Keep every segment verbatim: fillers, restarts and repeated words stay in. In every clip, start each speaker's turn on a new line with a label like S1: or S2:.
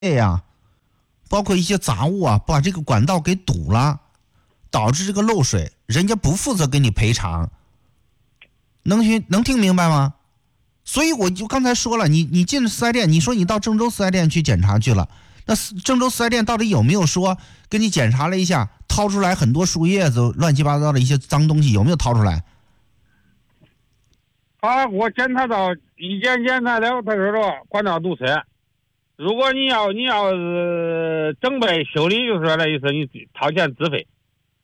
S1: 呀，包括一些杂物啊，把这个管道给堵了，导致这个漏水，人家不负责给你赔偿，能听能听明白吗？所以我就刚才说了，你你进四 S 店，你说你到郑州四 S 店去检查去了，那郑州四 S 店到底有没有说给你检查了一下，掏出来很多树叶子、乱七八糟的一些脏东西，有没有掏出来？
S2: 他给我检查到一检检查了，他说说管道堵塞。如果你要你要是整备修理，就是说那意思，你掏钱自费。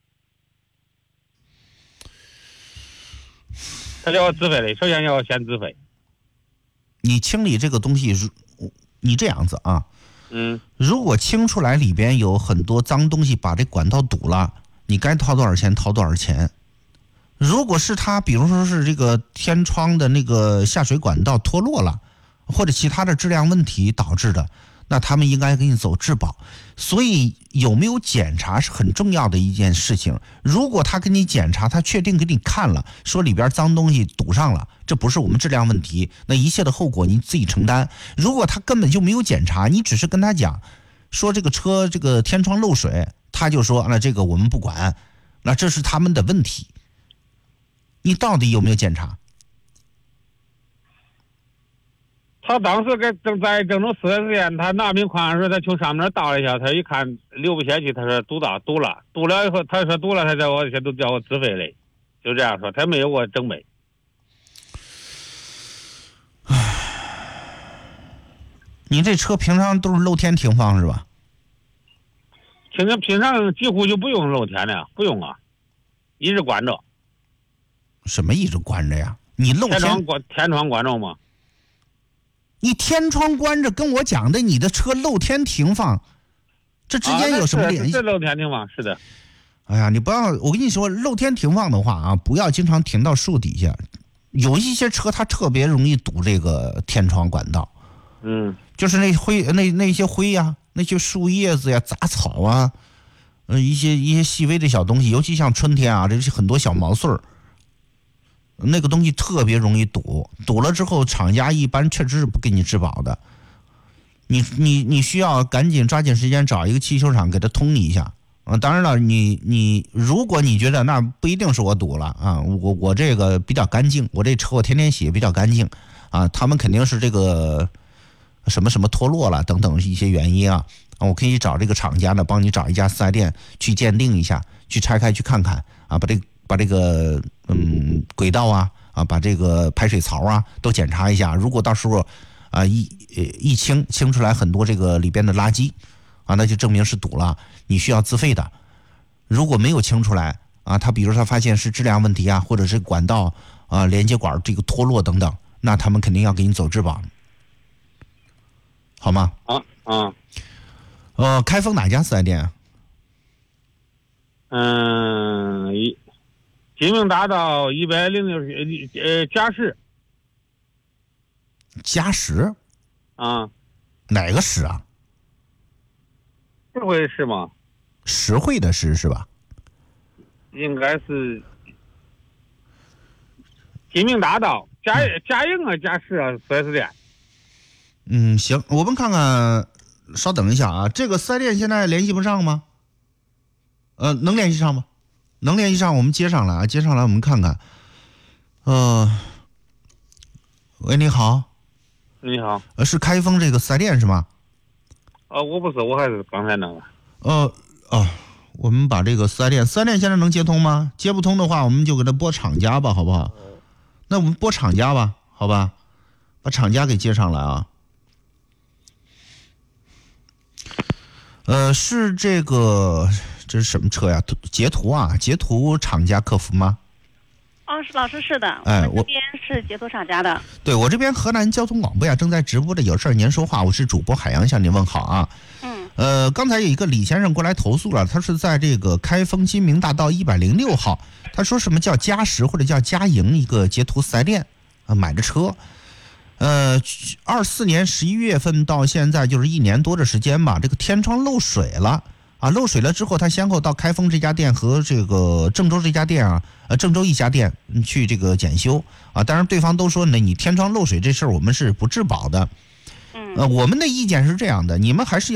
S2: 他叫我自费的，首先要我先自费。
S1: 你清理这个东西，你这样子啊，
S2: 嗯，
S1: 如果清出来里边有很多脏东西，把这管道堵了，你该掏多少钱掏多少钱。如果是他，比如说是这个天窗的那个下水管道脱落了，或者其他的质量问题导致的，那他们应该给你走质保。所以有没有检查是很重要的一件事情。如果他给你检查，他确定给你看了，说里边脏东西堵上了，这不是我们质量问题，那一切的后果你自己承担。如果他根本就没有检查，你只是跟他讲说这个车这个天窗漏水，他就说那这个我们不管，那这是他们的问题。你到底有没有检查？
S2: 他当时给正在郑州四 S 店，他拿名款时，他从上面倒了一下，他一看流不下去，他说堵到堵了，堵了以后，他说堵了，他叫我些都叫我自费的，就这样说，他没有给我整备。
S1: 你这车平常都是露天停放是吧？
S2: 平常平常几乎就不用露天的，不用啊，一直关着。
S1: 什么一直关着呀？你露天
S2: 天窗关天窗关着吗？
S1: 你天窗关着，跟我讲的你的车露天停放，这之间有什么联系？
S2: 啊、是, 是露天停放，是的。
S1: 哎呀，你不要，我跟你说，露天停放的话啊，不要经常停到树底下。有一些车它特别容易堵这个天窗管道，
S2: 嗯，
S1: 就是那灰那那些灰呀、啊，那些树叶子呀、杂草啊，呃，一些一些细微的小东西，尤其像春天啊，这是很多小毛穗儿。那个东西特别容易堵，堵了之后，厂家一般确实是不给你质保的。你你你需要赶紧抓紧时间找一个汽修厂给他通你一下啊！当然了，你你如果你觉得那不一定是我堵了啊，我我这个比较干净，我这车我天天洗比较干净啊，他们肯定是这个什么什么脱落了等等一些原因啊，我可以找这个厂家呢，帮你找一家四 S 店去鉴定一下，去拆开去看看啊，把这个。把这个嗯轨道啊啊，把这个排水槽啊都检查一下。如果到时候啊一一清清出来很多这个里边的垃圾啊，那就证明是堵了，你需要自费的。如果没有清出来啊，他比如说他发现是质量问题啊，或者是管道啊连接管这个脱落等等，那他们肯定要给你走质保，好吗？
S2: 啊啊，
S1: 呃，开封哪家四 S 店啊？
S2: 嗯一。金明大道一百零六呃嘉实，
S1: 嘉实
S2: 啊，
S1: 哪个实啊？
S2: 实惠是吗？
S1: 实惠的实是吧？
S2: 应该是金明大道嘉嘉盈啊嘉实啊四 S 店。
S1: 嗯，行，我们看看，稍等一下啊，这个四 S 店现在联系不上吗？呃，能联系上吗？能联系上，我们接上来啊，接上来我们看看。呃，喂，你好。
S2: 你好。
S1: 呃，是开封这个四 S 店是吗？
S2: 呃，我不是，我还是刚才那个。
S1: 呃哦，我们把这个四 S 店，四 S 店现在能接通吗？接不通的话，我们就给他拨厂家吧，好不好？那我们拨厂家吧，好吧？把厂家给接上来啊。呃，是这个。这是什么车呀？截图啊，截图厂家客服吗？
S3: 哦，是老师，是的。
S1: 哎，
S3: 我这边是截图厂家的。
S1: 对，我这边河南交通广播呀正在直播的，有事儿您说话，我是主播海洋，向您问好啊。
S3: 嗯。
S1: 呃，刚才有一个李先生过来投诉了，他是在这个开封金明大道一百零六号，他说什么叫嘉实或者叫嘉盈一个截图四 S 店啊，买的车。呃，二四年十一月份到现在就是一年多的时间吧，这个天窗漏水了。啊，漏水了之后，他先后到开封这家店和这个郑州这家店啊，呃，郑州一家店去这个检修啊。当然，对方都说呢，你天窗漏水这事儿我们是不质保的。
S3: 嗯。
S1: 呃，我们的意见是这样的，你们还是